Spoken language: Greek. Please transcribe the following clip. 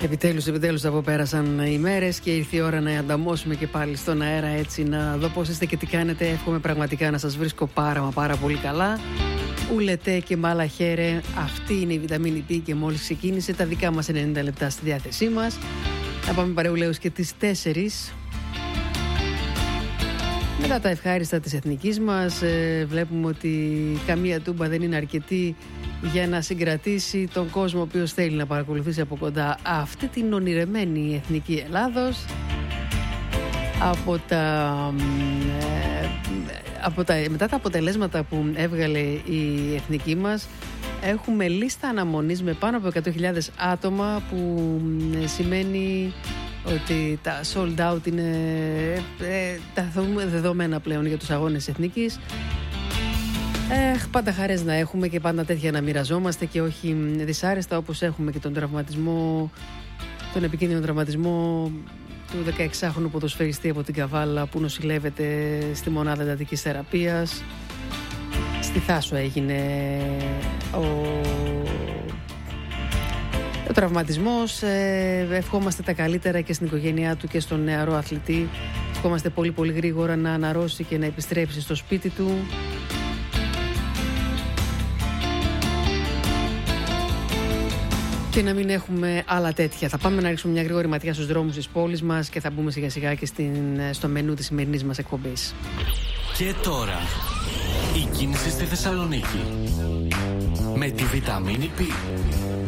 Επιτέλους από πέρασαν οι μέρες και ήρθε η ώρα να ανταμώσουμε και πάλι στον αέρα, έτσι να δω πώς είστε και τι κάνετε. Εύχομαι πραγματικά να σας βρίσκω πάρα πολύ καλά. Ουλετέ και μάλα χέρε, αυτή είναι η βιταμίνη P και μόλις ξεκίνησε τα δικά μας 90 λεπτά στη διάθεσή μας. Θα πάμε παρεουλαίους και τις 4. Μετά τα ευχάριστα της εθνικής μας, βλέπουμε ότι καμία τούμπα δεν είναι αρκετή για να συγκρατήσει τον κόσμο ο οποίος θέλει να παρακολουθήσει από κοντά αυτή την ονειρεμένη εθνική Ελλάδος. Μετά τα αποτελέσματα που έβγαλε η εθνική μας, έχουμε λίστα αναμονής με πάνω από 100.000 άτομα, που σημαίνει ότι τα sold out είναι τα δεδομένα πλέον για τους αγώνες εθνικής. Πάντα χαρές να έχουμε και πάντα τέτοια να μοιραζόμαστε και όχι δυσάρεστα, όπως έχουμε και τον τραυματισμό, τον επικίνδυνο τραυματισμό του 16χρονου ποδοσφαιριστή από την Καβάλα που νοσηλεύεται στη μονάδα εντατικής θεραπείας. Στη Θάσο έγινε ο τραυματισμός. Ευχόμαστε τα καλύτερα και στην οικογένειά του και στον νεαρό αθλητή. Ευχόμαστε πολύ γρήγορα να αναρρώσει και να επιστρέψει στο σπίτι του. Και να μην έχουμε άλλα τέτοια. Θα πάμε να ρίξουμε μια γρήγορη ματιά στους δρόμους της πόλης μας και θα μπούμε σιγά σιγά και στο μενού της σημερινής μας εκπομπής. Και τώρα, η κίνηση στη Θεσσαλονίκη με τη βιταμίνη P.